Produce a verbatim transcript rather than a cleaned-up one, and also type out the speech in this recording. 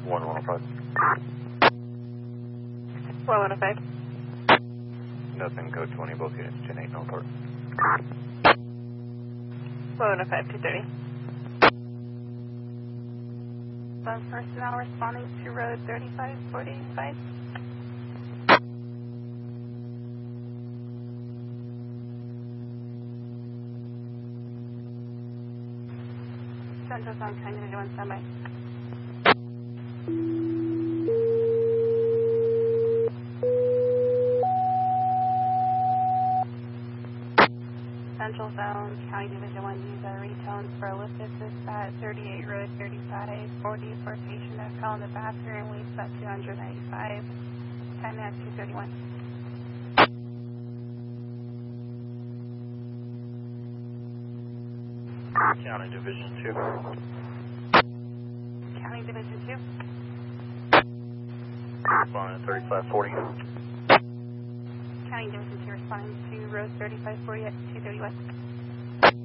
one one five. one one five. Nothing, code twenty, both units, ten eight, no report. one one five, two thirty. One personnel responding to road thirty-five forty-five. Central Zone, County Division one, standby. Central Zone, County Division one, use our retones for a lift assist at thirty-eight road thirty-five forty for a patient that fell in the bathroom, weighs about two hundred ninety-five, time at two thirty-one. County Division two. County Division two. Responding thirty-five forty. County Division two responding to road thirty-five forty at two thirty-one.